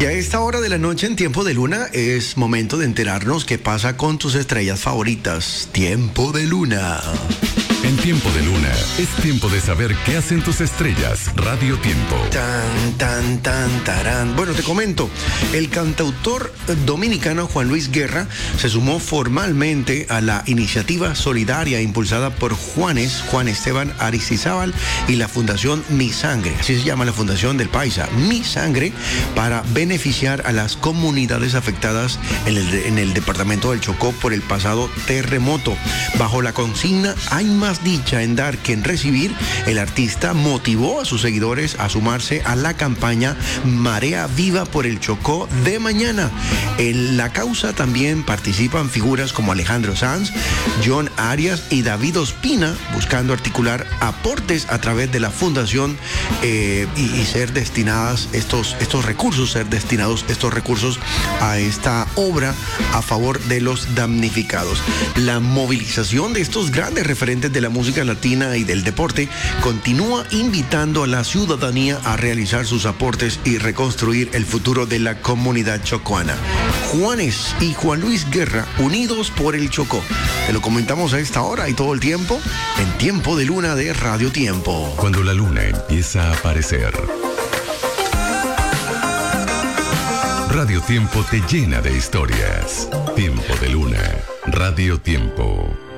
Y a esta hora de la noche en Tiempo de Luna es momento de enterarnos qué pasa con tus estrellas favoritas. Tiempo de Luna. En Tiempo de Luna es tiempo de saber qué hacen tus estrellas. Radio Tiempo. Tarán. Bueno, te comento, el cantautor dominicano Juan Luis Guerra se sumó formalmente a la iniciativa solidaria impulsada por Juan Esteban Aristizábal y la Fundación Mi Sangre, así se llama la Fundación del Paisa, Mi Sangre, para beneficiar a las comunidades afectadas en el departamento del Chocó por el pasado terremoto. Bajo la consigna "Hay más dicha en dar que en recibir", el artista motivó a sus seguidores a sumarse a la campaña Marea Viva por el Chocó de mañana. En la causa también participan figuras como Alejandro Sanz, John Arias y David Ospina, buscando articular aportes a través de la fundación y ser destinados estos recursos a esta obra a favor de los damnificados. La movilización de estos grandes referentes de la música latina y del deporte continúa invitando a la ciudadanía a realizar sus aportes y reconstruir el futuro de la comunidad chocuana. Juanes y Juan Luis Guerra, unidos por el Chocó. Te lo comentamos a esta hora y todo el tiempo en Tiempo de Luna de Radio Tiempo. Cuando la luna empieza a aparecer, Radio Tiempo te llena de historias. Tiempo de Luna. Radio Tiempo.